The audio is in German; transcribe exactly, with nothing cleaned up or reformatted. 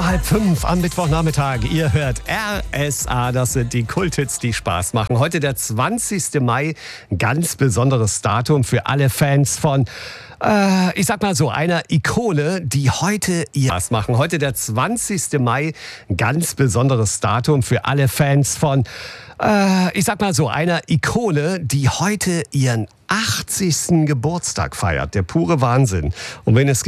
halb fünf am Mittwochnachmittag. Ihr hört R S A, das sind die Kulthits, die Spaß machen. Heute der zwanzigste Mai, ein ganz besonderes Datum für alle Fans von, äh, ich sag mal so, einer Ikone, die heute ihr Spaß machen. Heute der zwanzigste Mai, ein ganz besonderes Datum für alle Fans von, äh, ich sag mal so, einer Ikone, die heute ihren achtzigsten Geburtstag feiert. Der pure Wahnsinn. Und wenn es